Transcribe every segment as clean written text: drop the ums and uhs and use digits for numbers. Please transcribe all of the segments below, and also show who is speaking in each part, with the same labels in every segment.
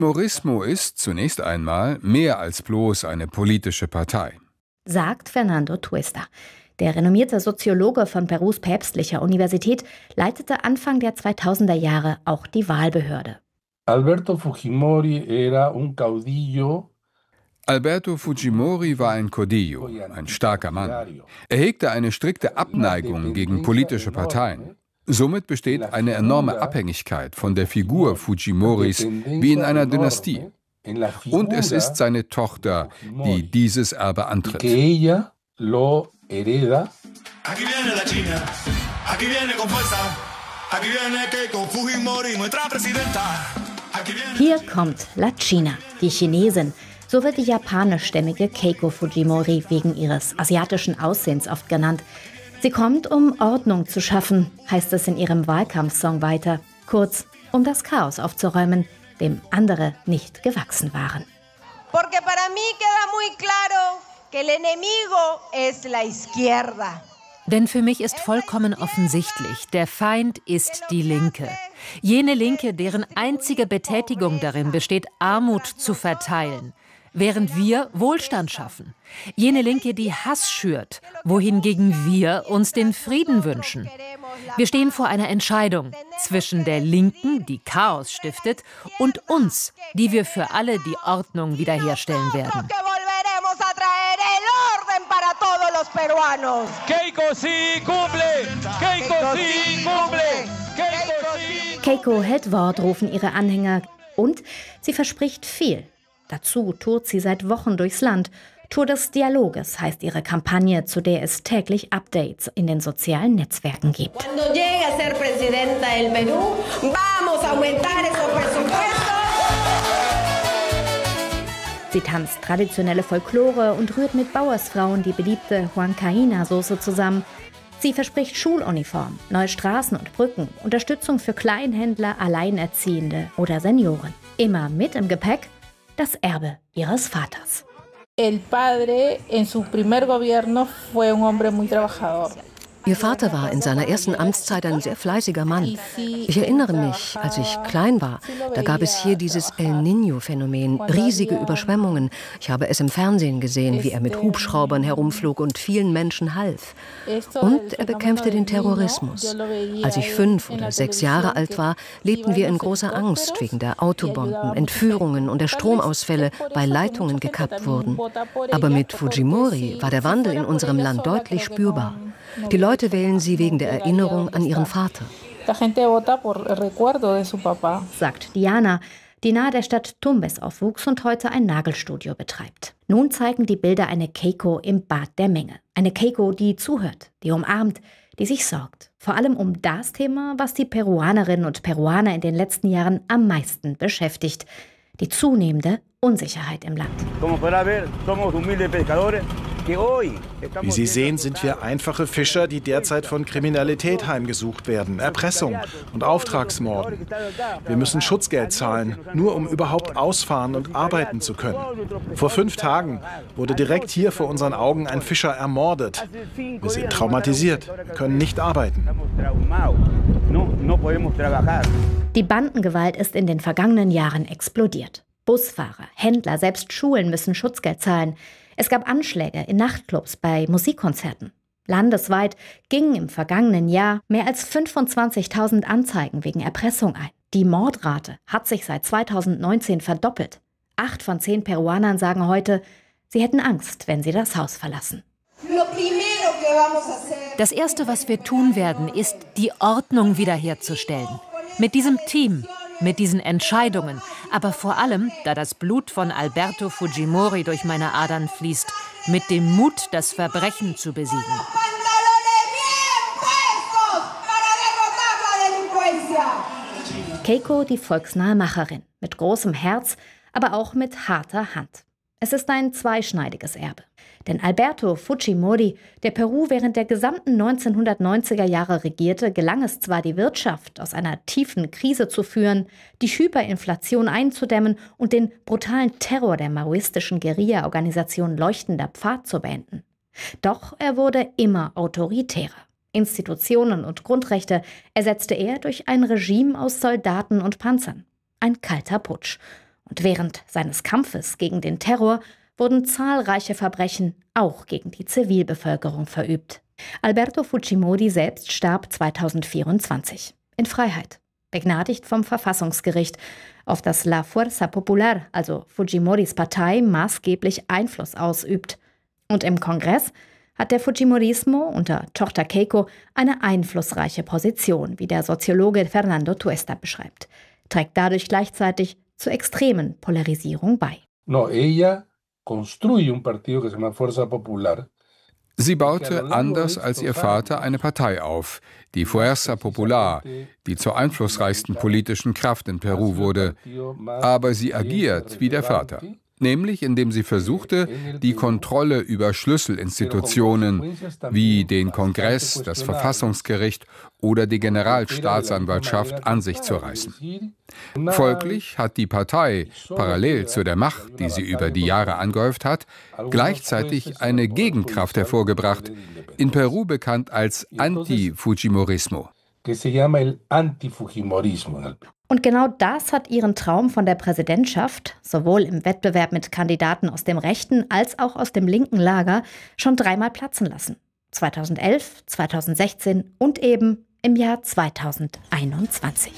Speaker 1: Morismo ist zunächst einmal mehr als bloß eine politische Partei,
Speaker 2: sagt Fernando Tuesta. Der renommierte Soziologe von Perus päpstlicher Universität leitete Anfang der 2000er Jahre auch die Wahlbehörde.
Speaker 3: Alberto Fujimori
Speaker 1: war ein Caudillo, ein starker Mann. Er hegte eine strikte Abneigung gegen politische Parteien. Somit besteht eine enorme Abhängigkeit von der Figur Fujimoris wie in einer Dynastie. Und es ist seine Tochter, die dieses Erbe antritt.
Speaker 2: Hier kommt La China, die Chinesin. So wird die japanischstämmige Keiko Fujimori wegen ihres asiatischen Aussehens oft genannt. Sie kommt, um Ordnung zu schaffen, heißt es in ihrem Wahlkampfsong weiter. Kurz, um das Chaos aufzuräumen, dem andere nicht gewachsen waren.
Speaker 4: Porque para mí queda muy claro que el enemigo es la izquierda.
Speaker 5: Denn für mich ist vollkommen offensichtlich, der Feind ist die Linke. Jene Linke, deren einzige Betätigung darin besteht, Armut zu verteilen, während wir Wohlstand schaffen. Jene Linke, die Hass schürt, wohingegen wir uns den Frieden wünschen. Wir stehen vor einer Entscheidung zwischen der Linken, die Chaos stiftet, und uns, die wir für alle die Ordnung wiederherstellen werden.
Speaker 2: Keiko hält Wort, rufen ihre Anhänger. Und sie verspricht viel. Dazu tourt sie seit Wochen durchs Land. Tour des Dialoges heißt ihre Kampagne, zu der es täglich Updates in den sozialen Netzwerken gibt. Sie tanzt traditionelle Folklore und rührt mit Bauersfrauen die beliebte Huancaína-Soße zusammen. Sie verspricht Schuluniform, neue Straßen und Brücken, Unterstützung für Kleinhändler, Alleinerziehende oder Senioren. Immer mit im Gepäck das Erbe ihres Vaters.
Speaker 6: El padre en su primer gobierno fue un hombre muy trabajador.
Speaker 7: Ihr Vater war in seiner ersten Amtszeit ein sehr fleißiger Mann. Ich erinnere mich, als ich klein war, da gab es hier dieses El Niño-Phänomen, riesige Überschwemmungen. Ich habe es im Fernsehen gesehen, wie er mit Hubschraubern herumflog und vielen Menschen half. Und er bekämpfte den Terrorismus. Als ich 5 oder 6 Jahre alt war, lebten wir in großer Angst wegen der Autobomben, Entführungen und der Stromausfälle, weil Leitungen gekappt wurden. Aber mit Fujimori war der Wandel in unserem Land deutlich spürbar. Die Leute wählen sie wegen der Erinnerung an ihren Vater.
Speaker 2: Sagt Diana, die nahe der Stadt Tumbes aufwuchs und heute ein Nagelstudio betreibt. Nun zeigen die Bilder eine Keiko im Bad der Menge. Eine Keiko, die zuhört, die umarmt, die sich sorgt. Vor allem um das Thema, was die Peruanerinnen und Peruaner in den letzten Jahren am meisten beschäftigt: die zunehmende Unsicherheit im Land.
Speaker 8: Wie Sie sehen, sind wir einfache Fischer, die derzeit von Kriminalität heimgesucht werden, Erpressung und Auftragsmorden. Wir müssen Schutzgeld zahlen, nur um überhaupt ausfahren und arbeiten zu können. Vor 5 Tagen wurde direkt hier vor unseren Augen ein Fischer ermordet. Wir sind traumatisiert, können nicht arbeiten.
Speaker 2: Die Bandengewalt ist in den vergangenen Jahren explodiert. Busfahrer, Händler, selbst Schulen müssen Schutzgeld zahlen. Es gab Anschläge in Nachtclubs, bei Musikkonzerten. Landesweit gingen im vergangenen Jahr mehr als 25.000 Anzeigen wegen Erpressung ein. Die Mordrate hat sich seit 2019 verdoppelt. 8 von 10 Peruanern sagen heute, sie hätten Angst, wenn sie das Haus verlassen.
Speaker 5: Das Erste, was wir tun werden, ist, die Ordnung wiederherzustellen. Mit diesem Team, mit diesen Entscheidungen, aber vor allem, da das Blut von Alberto Fujimori durch meine Adern fließt, mit dem Mut, das Verbrechen zu besiegen.
Speaker 2: Keiko, die volksnahe Macherin, mit großem Herz, aber auch mit harter Hand. Es ist ein zweischneidiges Erbe. Denn Alberto Fujimori, der Peru während der gesamten 1990er Jahre regierte, gelang es zwar, die Wirtschaft aus einer tiefen Krise zu führen, die Hyperinflation einzudämmen und den brutalen Terror der maoistischen Guerilla-Organisation Leuchtender Pfad zu beenden. Doch er wurde immer autoritärer. Institutionen und Grundrechte ersetzte er durch ein Regime aus Soldaten und Panzern. Ein kalter Putsch. Und während seines Kampfes gegen den Terror wurden zahlreiche Verbrechen auch gegen die Zivilbevölkerung verübt. Alberto Fujimori selbst starb 2024 in Freiheit, begnadigt vom Verfassungsgericht, auf das La Fuerza Popular, also Fujimoris Partei, maßgeblich Einfluss ausübt. Und im Kongress hat der Fujimorismo unter Tochter Keiko eine einflussreiche Position, wie der Soziologe Fernando Tuesta beschreibt, trägt dadurch gleichzeitig zur extremen Polarisierung bei.
Speaker 3: No, ella construye un partido que se llama Fuerza Popular.
Speaker 1: Sie baute anders als ihr Vater eine Partei auf, die Fuerza Popular, die zur einflussreichsten politischen Kraft in Peru wurde. Aber sie agiert wie der Vater, nämlich indem sie versuchte, die Kontrolle über Schlüsselinstitutionen wie den Kongress, das Verfassungsgericht oder die Generalstaatsanwaltschaft an sich zu reißen. Folglich hat die Partei, parallel zu der Macht, die sie über die Jahre angehäuft hat, gleichzeitig eine Gegenkraft hervorgebracht, in Peru bekannt als Anti-Fujimorismo.
Speaker 2: Und genau das hat ihren Traum von der Präsidentschaft, sowohl im Wettbewerb mit Kandidaten aus dem rechten als auch aus dem linken Lager, schon dreimal platzen lassen. 2011, 2016 und eben im Jahr 2021.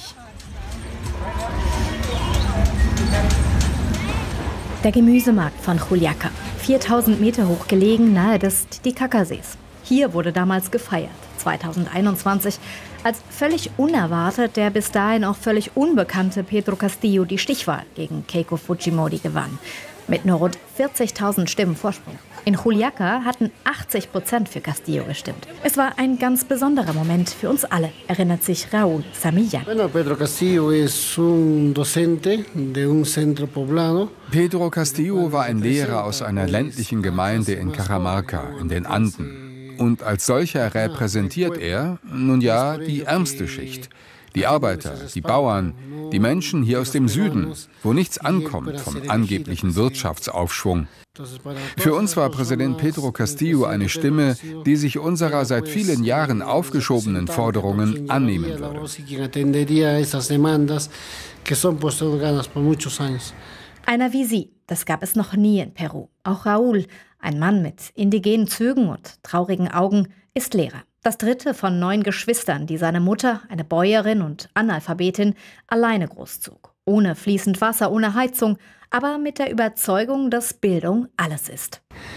Speaker 2: Der Gemüsemarkt von Juliaca, 4000 Meter hoch gelegen, nahe des Titicacasees. Hier wurde damals gefeiert, 2021, als völlig unerwartet der bis dahin auch völlig unbekannte Pedro Castillo die Stichwahl gegen Keiko Fujimori gewann. Mit nur rund 40.000 Stimmen Vorsprung. In Juliaca hatten 80% für Castillo gestimmt. Es war ein ganz besonderer Moment für uns alle, erinnert sich Raúl Samillan.
Speaker 9: Pedro Castillo ist un docente de un centro poblado.
Speaker 1: Pedro Castillo war ein Lehrer aus einer ländlichen Gemeinde in Cajamarca in den Anden. Und als solcher repräsentiert er, nun ja, die ärmste Schicht. Die Arbeiter, die Bauern, die Menschen hier aus dem Süden, wo nichts ankommt vom angeblichen Wirtschaftsaufschwung. Für uns war Präsident Pedro Castillo eine Stimme, die sich unserer seit vielen Jahren aufgeschobenen Forderungen annehmen würde.
Speaker 2: Einer wie sie, das gab es noch nie in Peru. Auch Raúl, ein Mann mit indigenen Zügen und traurigen Augen, ist Lehrer. Das dritte von 9 Geschwistern, die seine Mutter, eine Bäuerin und Analphabetin, alleine großzog. Ohne fließend Wasser, ohne Heizung, aber mit der Überzeugung, dass Bildung alles ist.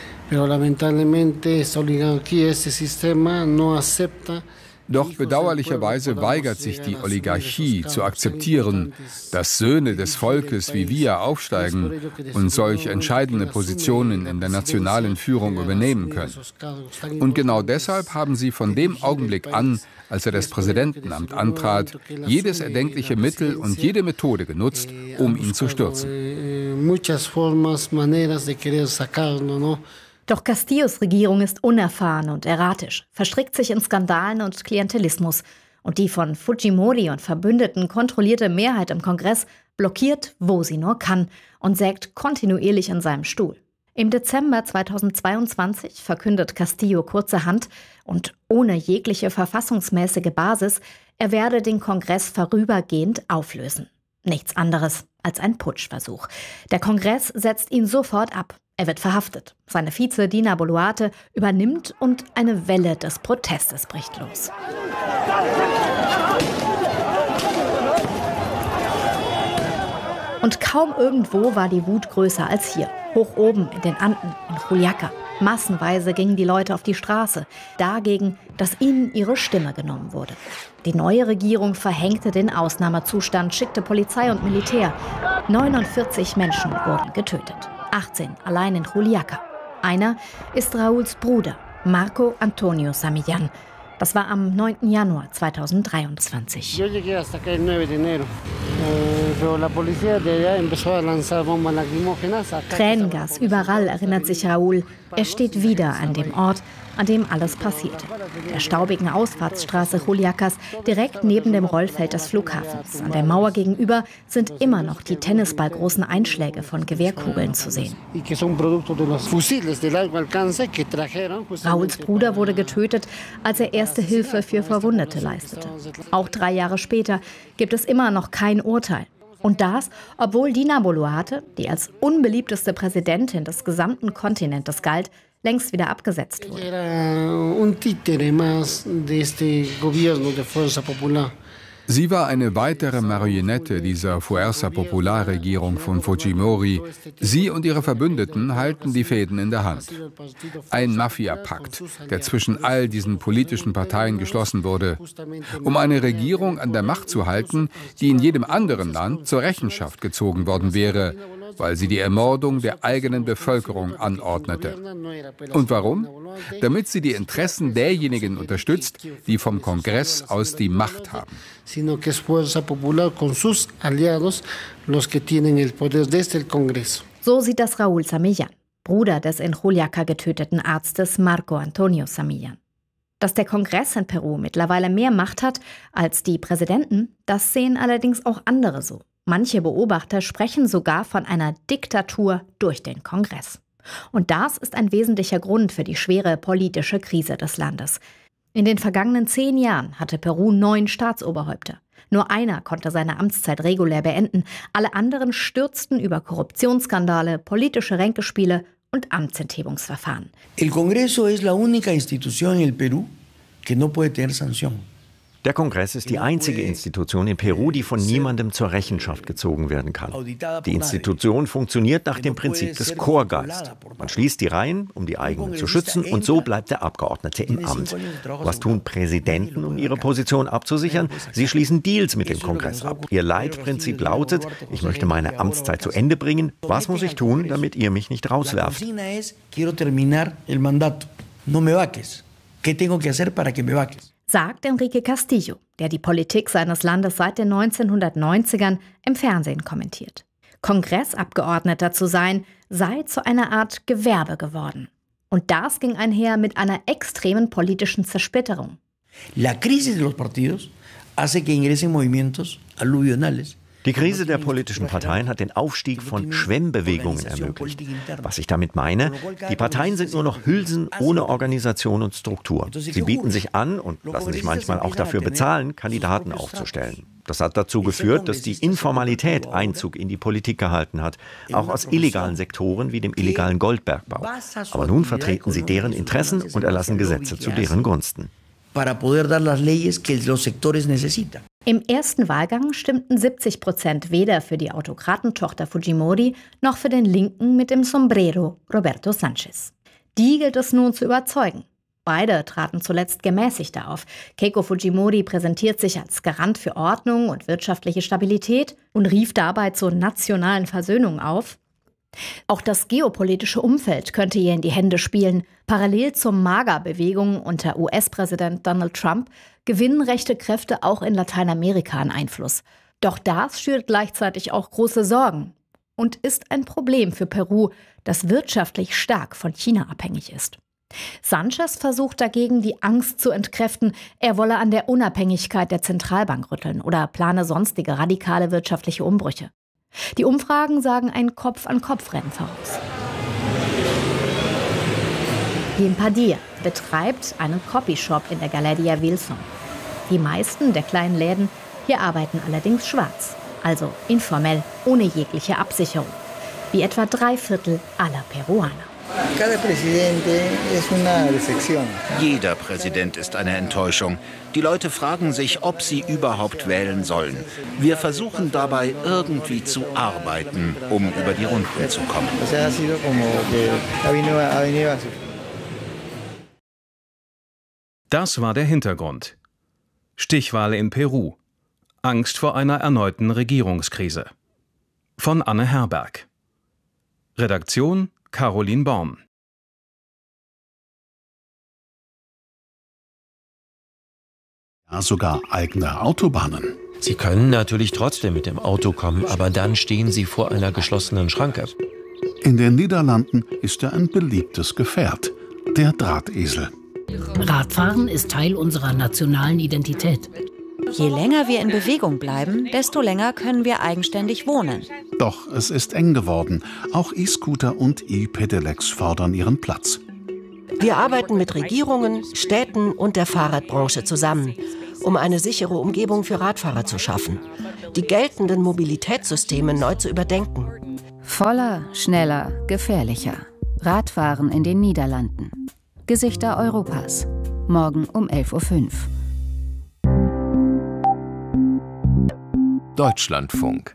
Speaker 1: Doch bedauerlicherweise weigert sich die Oligarchie zu akzeptieren, dass Söhne des Volkes wie wir aufsteigen und solch entscheidende Positionen in der nationalen Führung übernehmen können. Und genau deshalb haben sie von dem Augenblick an, als er das Präsidentenamt antrat, jedes erdenkliche Mittel und jede Methode genutzt, um ihn zu stürzen.
Speaker 2: Doch Castillos Regierung ist unerfahren und erratisch, verstrickt sich in Skandalen und Klientelismus. Und die von Fujimori und Verbündeten kontrollierte Mehrheit im Kongress blockiert, wo sie nur kann, und sägt kontinuierlich an seinem Stuhl. Im Dezember 2022 verkündet Castillo kurzerhand und ohne jegliche verfassungsmäßige Basis, er werde den Kongress vorübergehend auflösen. Nichts anderes als ein Putschversuch. Der Kongress setzt ihn sofort ab. Er wird verhaftet. Seine Vize Dina Boluarte übernimmt und eine Welle des Protestes bricht los. Und kaum irgendwo war die Wut größer als hier. Hoch oben in den Anden, in Juliaca. Massenweise gingen die Leute auf die Straße, dagegen, dass ihnen ihre Stimme genommen wurde. Die neue Regierung verhängte den Ausnahmezustand, schickte Polizei und Militär. 49 Menschen wurden getötet. 18 allein in Juliaca. Einer ist Raúls Bruder, Marco Antonio Samillan. Das war am 9. Januar 2023. Tränengas überall, erinnert sich Raúl. Er steht wieder an dem Ort, an dem alles passierte. Der staubigen Ausfahrtsstraße Juliacas, direkt neben dem Rollfeld des Flughafens. An der Mauer gegenüber sind immer noch die tennisballgroßen Einschläge von Gewehrkugeln zu sehen. Raúls Bruder wurde getötet, als er erste Hilfe für Verwundete leistete. Auch 3 Jahre später gibt es immer noch kein Urteil. Und das, obwohl Dina Boluarte, die als unbeliebteste Präsidentin des gesamten Kontinentes galt, längst wieder abgesetzt wurde.
Speaker 1: Sie war eine weitere Marionette dieser Fuerza Popular-Regierung von Fujimori. Sie und ihre Verbündeten halten die Fäden in der Hand. Ein Mafia-Pakt, der zwischen all diesen politischen Parteien geschlossen wurde, um eine Regierung an der Macht zu halten, die in jedem anderen Land zur Rechenschaft gezogen worden wäre, weil sie die Ermordung der eigenen Bevölkerung anordnete. Und warum? Damit sie die Interessen derjenigen unterstützt, die vom Kongress aus die Macht haben.
Speaker 2: So sieht das Raúl Zamillán, Bruder des in Juliaca getöteten Arztes Marco Antonio Zamillán. Dass der Kongress in Peru mittlerweile mehr Macht hat als die Präsidenten, das sehen allerdings auch andere so. Manche Beobachter sprechen sogar von einer Diktatur durch den Kongress. Und das ist ein wesentlicher Grund für die schwere politische Krise des Landes. In den vergangenen 10 Jahren hatte Peru 9 Staatsoberhäupter. Nur einer konnte seine Amtszeit regulär beenden. Alle anderen stürzten über Korruptionsskandale, politische Ränkespiele und Amtsenthebungsverfahren.
Speaker 10: El Congreso es la única institución en el Perú que no puede tener sanción.
Speaker 11: Der Kongress ist die einzige Institution in Peru, die von niemandem zur Rechenschaft gezogen werden kann. Die Institution funktioniert nach dem Prinzip des Chorgeist. Man schließt die Reihen, um die eigenen zu schützen, und so bleibt der Abgeordnete im Amt. Was tun Präsidenten, um ihre Position abzusichern? Sie schließen Deals mit dem Kongress ab. Ihr Leitprinzip lautet: Ich möchte meine Amtszeit zu Ende bringen. Was muss ich tun, damit ihr mich nicht rauswerft?
Speaker 2: Sagt Enrique Castillo, der die Politik seines Landes seit den 1990ern im Fernsehen kommentiert. Kongressabgeordneter zu sein, sei zu einer Art Gewerbe geworden. Und das ging einher mit einer extremen politischen Zersplitterung.
Speaker 10: La crisis de los partidos hace que ingresen movimientos aluvionales.
Speaker 11: Die Krise der politischen Parteien hat den Aufstieg von Schwemmbewegungen ermöglicht. Was ich damit meine: Die Parteien sind nur noch Hülsen ohne Organisation und Struktur. Sie bieten sich an und lassen sich manchmal auch dafür bezahlen, Kandidaten aufzustellen. Das hat dazu geführt, dass die Informalität Einzug in die Politik gehalten hat, auch aus illegalen Sektoren wie dem illegalen Goldbergbau. Aber nun vertreten sie deren Interessen und erlassen Gesetze zu deren Gunsten.
Speaker 2: Im ersten Wahlgang stimmten 70% weder für die Autokratentochter Fujimori noch für den Linken mit dem Sombrero Roberto Sánchez. Die gilt es nun zu überzeugen. Beide traten zuletzt gemäßigter auf. Keiko Fujimori präsentiert sich als Garant für Ordnung und wirtschaftliche Stabilität und rief dabei zur nationalen Versöhnung auf. Auch das geopolitische Umfeld könnte ihr in die Hände spielen. Parallel zur MAGA-Bewegung unter US-Präsident Donald Trump gewinnen rechte Kräfte auch in Lateinamerika an Einfluss. Doch das schürt gleichzeitig auch große Sorgen und ist ein Problem für Peru, das wirtschaftlich stark von China abhängig ist. Sánchez versucht dagegen, die Angst zu entkräften, er wolle an der Unabhängigkeit der Zentralbank rütteln oder plane sonstige radikale wirtschaftliche Umbrüche. Die Umfragen sagen ein Kopf-an-Kopf-Rennen voraus. Guillem Padilla betreibt einen Copyshop in der Galeria Wilson. Die meisten der kleinen Läden hier arbeiten allerdings schwarz, also informell, ohne jegliche Absicherung, wie etwa 3/4 aller Peruaner.
Speaker 12: Jeder Präsident ist eine Enttäuschung. Die Leute fragen sich, ob sie überhaupt wählen sollen. Wir versuchen dabei irgendwie zu arbeiten, um über die Runden zu kommen.
Speaker 13: Das war der Hintergrund. Stichwahl in Peru. Angst vor einer erneuten Regierungskrise. Von Anne Herberg. Redaktion Caroline Baum.
Speaker 14: Ja, sogar eigene Autobahnen.
Speaker 15: Sie können natürlich trotzdem mit dem Auto kommen, aber dann stehen Sie vor einer geschlossenen Schranke.
Speaker 14: In den Niederlanden ist er ein beliebtes Gefährt, der Drahtesel.
Speaker 16: Radfahren ist Teil unserer nationalen Identität.
Speaker 17: Je länger wir in Bewegung bleiben, desto länger können wir eigenständig wohnen.
Speaker 14: Doch es ist eng geworden. Auch E-Scooter und E-Pedelecs fordern ihren Platz.
Speaker 18: Wir arbeiten mit Regierungen, Städten und der Fahrradbranche zusammen. um eine sichere Umgebung für Radfahrer zu schaffen, die geltenden Mobilitätssysteme neu zu überdenken.
Speaker 19: Voller, schneller, gefährlicher. Radfahren in den Niederlanden. Gesichter Europas. Morgen um 11:05 Uhr.
Speaker 20: Deutschlandfunk.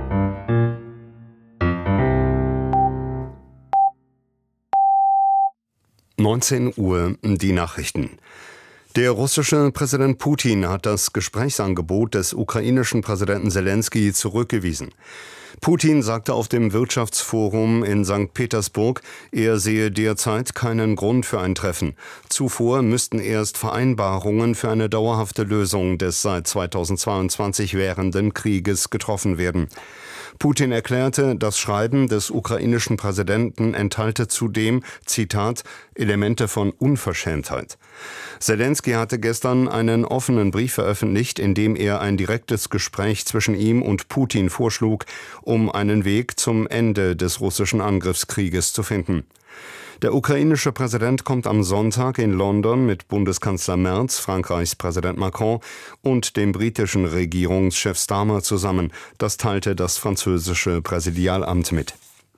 Speaker 20: (19 Uhr) die Nachrichten. Der russische Präsident Putin hat das Gesprächsangebot des ukrainischen Präsidenten Selenskyj zurückgewiesen. Putin sagte auf dem Wirtschaftsforum in St. Petersburg, er sehe derzeit keinen Grund für ein Treffen. Zuvor müssten erst Vereinbarungen für eine dauerhafte Lösung des seit 2022 währenden Krieges getroffen werden. Putin erklärte, das Schreiben des ukrainischen Präsidenten enthalte zudem, Zitat, Elemente von Unverschämtheit. Selenskyj hatte gestern einen offenen Brief veröffentlicht, in dem er ein direktes Gespräch zwischen ihm und Putin vorschlug, um einen Weg zum Ende des russischen Angriffskrieges zu finden. Der ukrainische Präsident kommt am Sonntag in London mit Bundeskanzler Merz, Frankreichs Präsident Macron und dem britischen Regierungschef Starmer zusammen. Das teilte das französische Präsidialamt mit.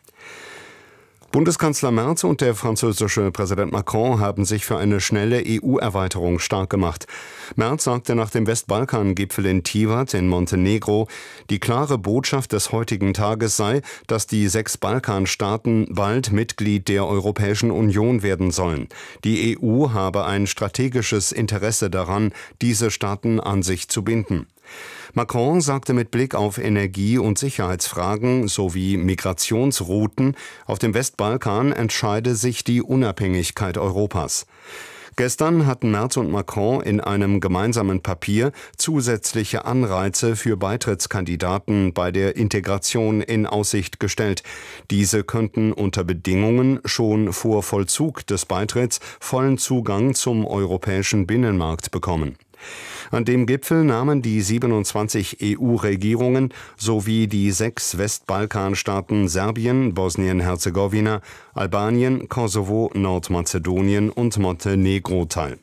Speaker 20: Bundeskanzler Merz und der französische Präsident Macron haben sich für eine schnelle EU-Erweiterung stark gemacht. Merz sagte nach dem Westbalkan-Gipfel in Tivat in Montenegro, die klare Botschaft des heutigen Tages sei, dass die 6 Balkanstaaten bald Mitglied der Europäischen Union werden sollen. Die EU habe ein strategisches Interesse daran, diese Staaten an sich zu binden. Macron sagte mit Blick auf Energie- und Sicherheitsfragen sowie Migrationsrouten, auf dem Westbalkan entscheide sich die Unabhängigkeit Europas. Gestern hatten Merz und Macron in einem gemeinsamen Papier zusätzliche Anreize für Beitrittskandidaten bei der Integration in Aussicht gestellt. Diese könnten unter Bedingungen schon vor Vollzug des Beitritts vollen Zugang zum europäischen Binnenmarkt bekommen. An dem Gipfel nahmen die 27 EU-Regierungen sowie die 6 Westbalkanstaaten Serbien, Bosnien-Herzegowina, Albanien, Kosovo, Nordmazedonien und Montenegro teil.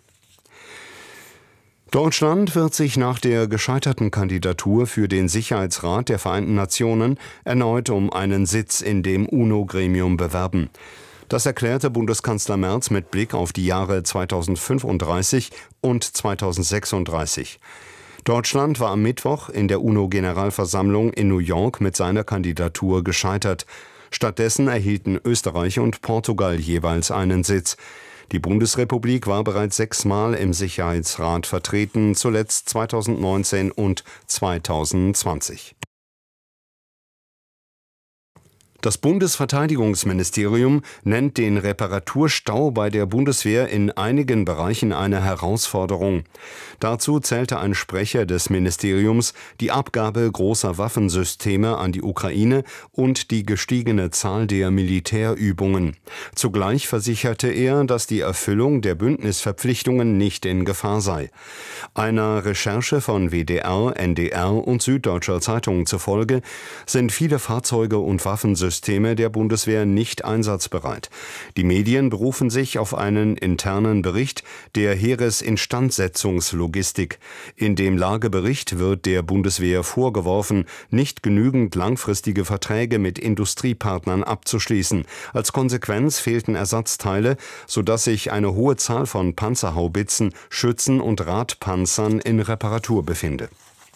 Speaker 20: Deutschland wird sich nach der gescheiterten Kandidatur für den Sicherheitsrat der Vereinten Nationen erneut um einen Sitz in dem UNO-Gremium bewerben. Das erklärte Bundeskanzler Merz mit Blick auf die Jahre 2035 und 2036. Deutschland war am Mittwoch in der UNO-Generalversammlung in New York mit seiner Kandidatur gescheitert. Stattdessen erhielten Österreich und Portugal jeweils einen Sitz. Die Bundesrepublik war bereits 6-mal im Sicherheitsrat vertreten, zuletzt 2019 und 2020. Das Bundesverteidigungsministerium nennt den Reparaturstau bei der Bundeswehr in einigen Bereichen eine Herausforderung. Dazu zählte ein Sprecher des Ministeriums die Abgabe großer Waffensysteme an die Ukraine und die gestiegene Zahl der Militärübungen. Zugleich versicherte er, dass die Erfüllung der Bündnisverpflichtungen nicht in Gefahr sei. Einer Recherche von WDR, NDR und Süddeutscher Zeitung zufolge sind viele Fahrzeuge und Waffensysteme der Bundeswehr nicht einsatzbereit. Die Medien berufen sich auf einen internen Bericht der Heeresinstandsetzungslogistik. In dem Lagebericht wird der Bundeswehr vorgeworfen, nicht genügend langfristige Verträge mit Industriepartnern abzuschließen. Als Konsequenz fehlten Ersatzteile, sodass sich eine hohe Zahl von Panzerhaubitzen, Schützen und Radpanzern in Reparatur befinde.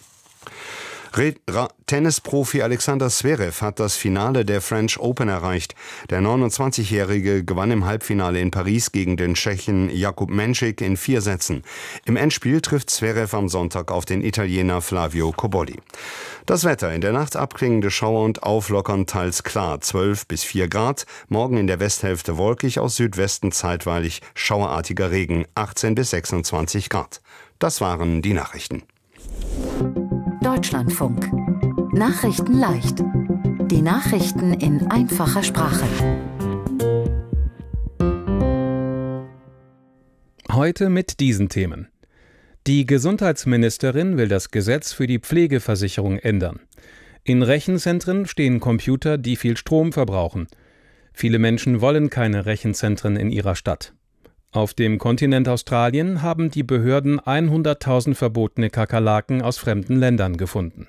Speaker 20: Tennisprofi Alexander Zverev hat das Finale der French Open erreicht. Der 29-Jährige gewann im Halbfinale in Paris gegen den Tschechen Jakub Menšík in 4 Sätzen. Im Endspiel trifft Zverev am Sonntag auf den Italiener Flavio Cobolli. Das Wetter: in der Nacht abklingende Schauer und auflockernd teils klar, 12 bis 4 Grad. Morgen in der Westhälfte wolkig, aus Südwesten zeitweilig schauerartiger Regen, 18 bis 26 Grad. Das waren die Nachrichten.
Speaker 19: Deutschlandfunk. Nachrichten leicht. Die Nachrichten in einfacher Sprache.
Speaker 13: Heute mit diesen Themen. Die Gesundheitsministerin will das Gesetz für die Pflegeversicherung ändern. In Rechenzentren stehen Computer, die viel Strom verbrauchen. Viele Menschen wollen keine Rechenzentren in ihrer Stadt. Auf dem Kontinent Australien haben die Behörden 100.000 verbotene Kakerlaken aus fremden Ländern gefunden.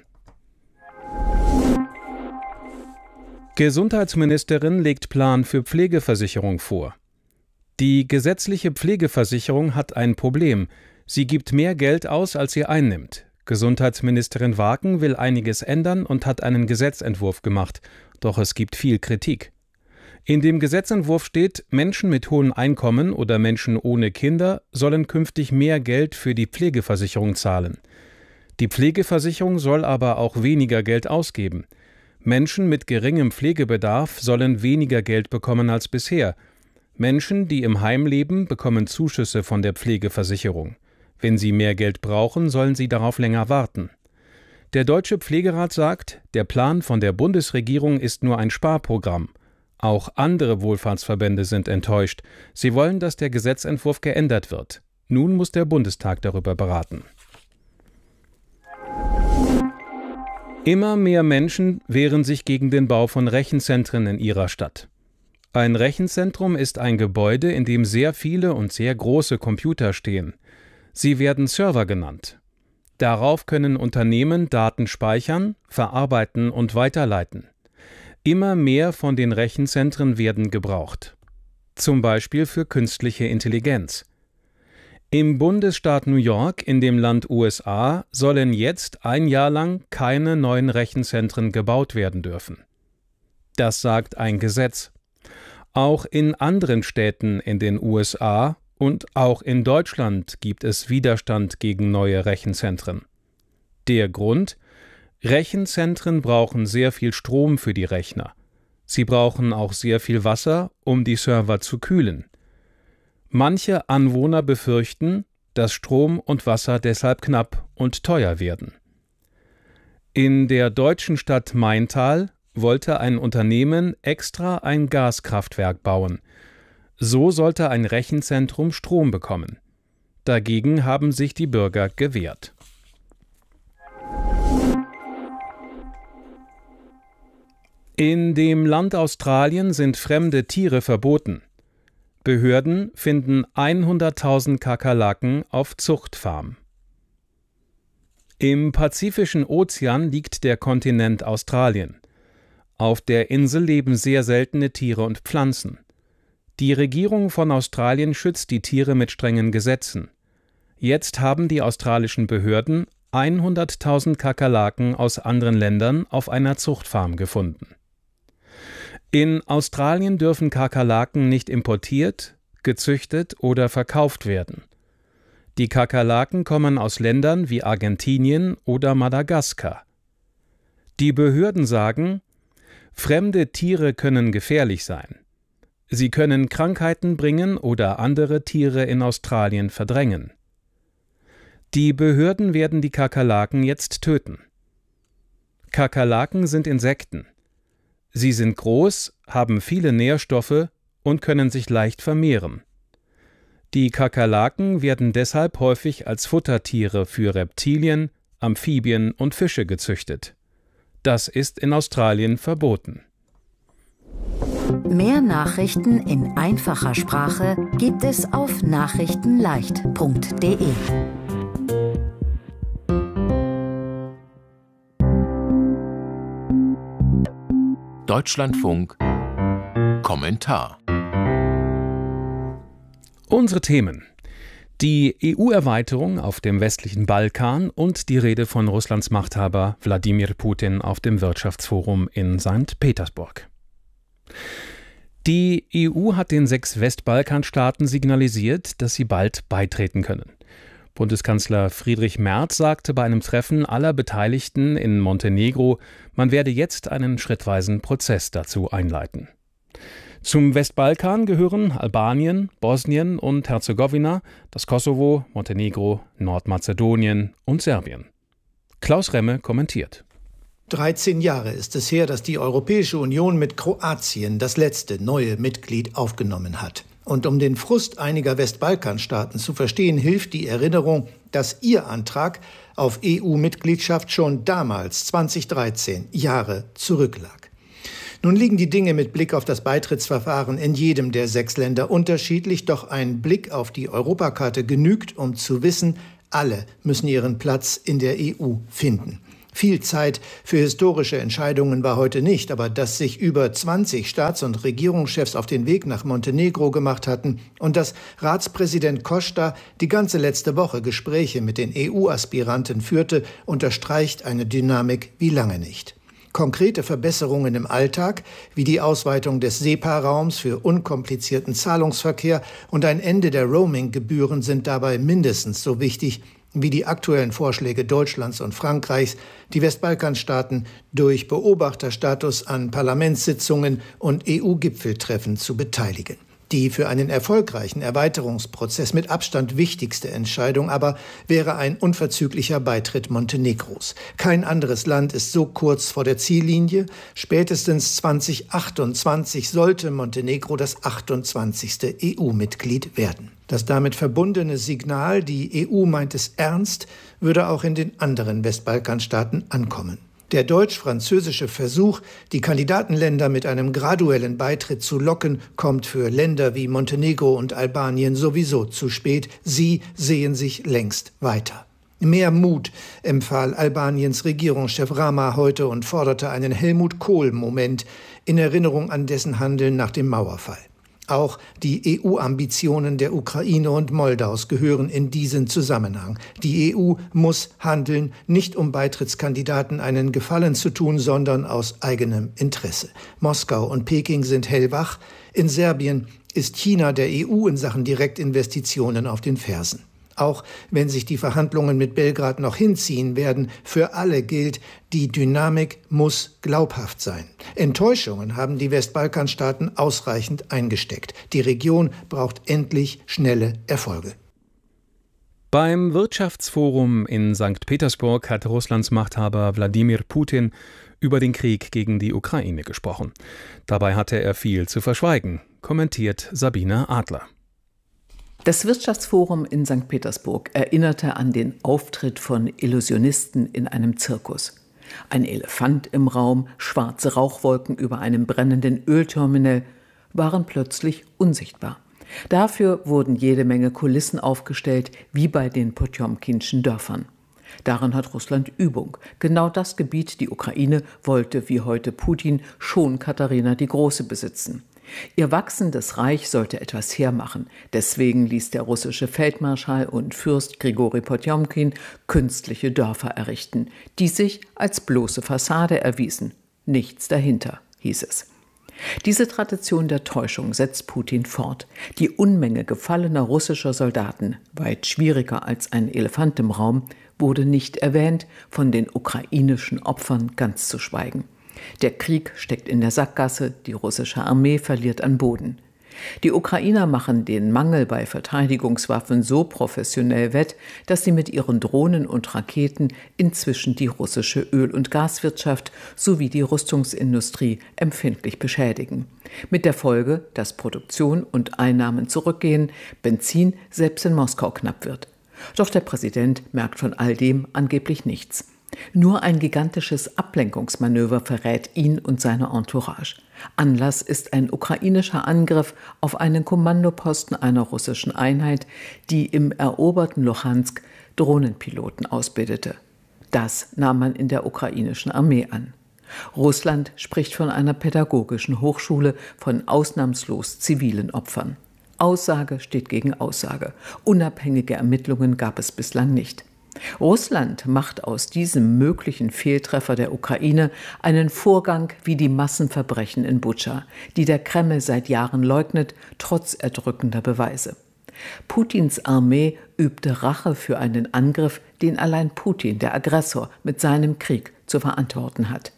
Speaker 13: Gesundheitsministerin legt Plan für Pflegeversicherung vor. Die gesetzliche Pflegeversicherung hat ein Problem. Sie gibt mehr Geld aus, als sie einnimmt. Gesundheitsministerin Waken will einiges ändern und hat einen Gesetzentwurf gemacht. Doch es gibt viel Kritik. In dem Gesetzentwurf steht, Menschen mit hohem Einkommen oder Menschen ohne Kinder sollen künftig mehr Geld für die Pflegeversicherung zahlen. Die Pflegeversicherung soll aber auch weniger Geld ausgeben. Menschen mit geringem Pflegebedarf sollen weniger Geld bekommen als bisher. Menschen, die im Heim leben, bekommen Zuschüsse von der Pflegeversicherung. Wenn sie mehr Geld brauchen, sollen sie darauf länger warten. Der Deutsche Pflegerat sagt, der Plan von der Bundesregierung ist nur ein Sparprogramm. Auch andere Wohlfahrtsverbände sind enttäuscht. Sie wollen, dass der Gesetzentwurf geändert wird. Nun muss der Bundestag darüber beraten. Immer mehr Menschen wehren sich gegen den Bau von Rechenzentren in ihrer Stadt. Ein Rechenzentrum ist ein Gebäude, in dem sehr viele und sehr große Computer stehen. Sie werden Server genannt. Darauf können Unternehmen Daten speichern, verarbeiten und weiterleiten. Immer mehr von den Rechenzentren werden gebraucht. Zum Beispiel für künstliche Intelligenz. Im Bundesstaat New York in dem Land USA sollen jetzt ein Jahr lang keine neuen Rechenzentren gebaut werden dürfen. Das sagt ein Gesetz. Auch in anderen Städten in den USA und auch in Deutschland gibt es Widerstand gegen neue Rechenzentren. Der Grund? Rechenzentren brauchen sehr viel Strom für die Rechner. Sie brauchen auch sehr viel Wasser, um die Server zu kühlen. Manche Anwohner befürchten, dass Strom und Wasser deshalb knapp und teuer werden. In der deutschen Stadt Maintal wollte ein Unternehmen extra ein Gaskraftwerk bauen. So sollte ein Rechenzentrum Strom bekommen. Dagegen haben sich die Bürger gewehrt. In dem Land Australien sind fremde Tiere verboten. Behörden finden 100.000 Kakerlaken auf Zuchtfarmen. Im Pazifischen Ozean liegt der Kontinent Australien. Auf der Insel leben sehr seltene Tiere und Pflanzen. Die Regierung von Australien schützt die Tiere mit strengen Gesetzen. Jetzt haben die australischen Behörden 100.000 Kakerlaken aus anderen Ländern auf einer Zuchtfarm gefunden. In Australien dürfen Kakerlaken nicht importiert, gezüchtet oder verkauft werden. Die Kakerlaken kommen aus Ländern wie Argentinien oder Madagaskar. Die Behörden sagen, fremde Tiere können gefährlich sein. Sie können Krankheiten bringen oder andere Tiere in Australien verdrängen. Die Behörden werden die Kakerlaken jetzt töten. Kakerlaken sind Insekten. Sie sind groß, haben viele Nährstoffe und können sich leicht vermehren. Die Kakerlaken werden deshalb häufig als Futtertiere für Reptilien, Amphibien und Fische gezüchtet. Das ist in Australien verboten.
Speaker 19: Mehr Nachrichten in einfacher Sprache gibt es auf nachrichtenleicht.de.
Speaker 21: Deutschlandfunk Kommentar.
Speaker 13: Unsere Themen: die EU-Erweiterung auf dem westlichen Balkan und die Rede von Russlands Machthaber Wladimir Putin auf dem Wirtschaftsforum in St. Petersburg. Die EU hat den 6 Westbalkanstaaten signalisiert, dass sie bald beitreten können. Bundeskanzler Friedrich Merz sagte bei einem Treffen aller Beteiligten in Montenegro, man werde jetzt einen schrittweisen Prozess dazu einleiten. Zum Westbalkan gehören Albanien, Bosnien und Herzegowina, das Kosovo, Montenegro, Nordmazedonien und Serbien. Klaus Remme kommentiert.
Speaker 22: 13 Jahre ist es her, dass die Europäische Union mit Kroatien das letzte neue Mitglied aufgenommen hat. Und um den Frust einiger Westbalkanstaaten zu verstehen, hilft die Erinnerung, dass ihr Antrag auf EU-Mitgliedschaft schon damals, 2013, Jahre zurücklag. Nun liegen die Dinge mit Blick auf das Beitrittsverfahren in jedem der 6 Länder unterschiedlich, doch ein Blick auf die Europakarte genügt, um zu wissen, alle müssen ihren Platz in der EU finden. Viel Zeit für historische Entscheidungen war heute nicht, aber dass sich über 20 Staats- und Regierungschefs auf den Weg nach Montenegro gemacht hatten und dass Ratspräsident Costa die ganze letzte Woche Gespräche mit den EU-Aspiranten führte, unterstreicht eine Dynamik wie lange nicht. Konkrete Verbesserungen im Alltag, wie die Ausweitung des SEPA-Raums für unkomplizierten Zahlungsverkehr und ein Ende der Roaming-Gebühren sind dabei mindestens so wichtig wie die aktuellen Vorschläge Deutschlands und Frankreichs, die Westbalkanstaaten durch Beobachterstatus an Parlamentssitzungen und EU-Gipfeltreffen zu beteiligen. Die für einen erfolgreichen Erweiterungsprozess mit Abstand wichtigste Entscheidung aber wäre ein unverzüglicher Beitritt Montenegros. Kein anderes Land ist so kurz vor der Ziellinie. Spätestens 2028 sollte Montenegro das 28. EU-Mitglied werden. Das damit verbundene Signal, die EU meint es ernst, würde auch in den anderen Westbalkanstaaten ankommen. Der deutsch-französische Versuch, die Kandidatenländer mit einem graduellen Beitritt zu locken, kommt für Länder wie Montenegro und Albanien sowieso zu spät. Sie sehen sich längst weiter. Mehr Mut empfahl Albaniens Regierungschef Rama heute und forderte einen Helmut Kohl-Moment in Erinnerung an dessen Handeln nach dem Mauerfall. Auch die EU-Ambitionen der Ukraine und Moldaus gehören in diesen Zusammenhang. Die EU muss handeln, nicht um Beitrittskandidaten einen Gefallen zu tun, sondern aus eigenem Interesse. Moskau und Peking sind hellwach. In Serbien ist China der EU in Sachen Direktinvestitionen auf den Fersen. Auch wenn sich die Verhandlungen mit Belgrad noch hinziehen werden, für alle gilt, die Dynamik muss glaubhaft sein. Enttäuschungen haben die Westbalkanstaaten ausreichend eingesteckt. Die Region braucht endlich schnelle Erfolge.
Speaker 13: Beim Wirtschaftsforum in St. Petersburg hat Russlands Machthaber Wladimir Putin über den Krieg gegen die Ukraine gesprochen. Dabei hatte er viel zu verschweigen, kommentiert Sabine Adler.
Speaker 4: Das Wirtschaftsforum in St. Petersburg erinnerte an den Auftritt von Illusionisten in einem Zirkus. Ein Elefant im Raum, schwarze Rauchwolken über einem brennenden Ölterminal waren plötzlich unsichtbar. Dafür wurden jede Menge Kulissen aufgestellt, wie bei den Potjomkinschen Dörfern. Darin hat Russland Übung. Genau das Gebiet, die Ukraine, wollte wie heute Putin schon Katharina die Große besitzen. Ihr wachsendes Reich sollte etwas hermachen. Deswegen ließ der russische Feldmarschall und Fürst Grigori Potjomkin künstliche Dörfer errichten, die sich als bloße Fassade erwiesen. Nichts dahinter, hieß es. Diese Tradition der Täuschung setzt Putin fort. Die Unmenge gefallener russischer Soldaten, weit schwieriger als ein Elefant im Raum, wurde nicht erwähnt, von den ukrainischen Opfern ganz zu schweigen. Der Krieg steckt in der Sackgasse, die russische Armee verliert an Boden. Die Ukrainer machen den Mangel bei Verteidigungswaffen so professionell wett, dass sie mit ihren Drohnen und Raketen inzwischen die russische Öl- und Gaswirtschaft sowie die Rüstungsindustrie empfindlich beschädigen. Mit der Folge, dass Produktion und Einnahmen zurückgehen, Benzin selbst in Moskau knapp wird. Doch der Präsident merkt von all dem angeblich nichts. Nur ein gigantisches Ablenkungsmanöver verrät ihn und seine Entourage. Anlass ist ein ukrainischer Angriff auf einen Kommandoposten einer russischen Einheit, die im eroberten Luhansk Drohnenpiloten ausbildete. Das nahm man in der ukrainischen Armee an. Russland spricht von einer pädagogischen Hochschule von ausnahmslos zivilen Opfern. Aussage steht gegen Aussage. Unabhängige Ermittlungen gab es bislang nicht. Russland macht aus diesem möglichen Fehltreffer der Ukraine einen Vorgang wie die Massenverbrechen in Butscha, die der Kreml seit Jahren leugnet, trotz erdrückender Beweise. Putins Armee übte Rache für einen Angriff, den allein Putin, der Aggressor, mit seinem Krieg zu verantworten hat.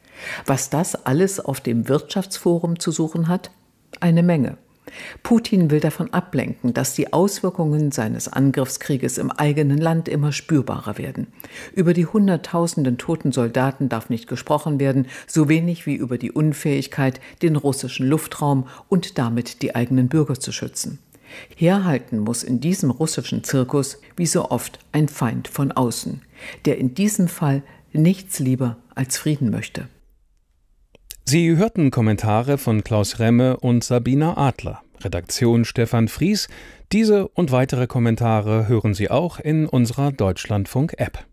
Speaker 4: Was das alles auf dem Wirtschaftsforum zu suchen hat? Eine Menge. Putin will davon ablenken, dass die Auswirkungen seines Angriffskrieges im eigenen Land immer spürbarer werden. Über die Hunderttausenden toten Soldaten darf nicht gesprochen werden, so wenig wie über die Unfähigkeit, den russischen Luftraum und damit die eigenen Bürger zu schützen. Herhalten muss in diesem russischen Zirkus wie so oft ein Feind von außen, der in diesem Fall nichts lieber als Frieden möchte.
Speaker 13: Sie hörten Kommentare von Klaus Remme und Sabina Adler. Redaktion Stefan Fries. Diese und weitere Kommentare hören Sie auch in unserer Deutschlandfunk-App.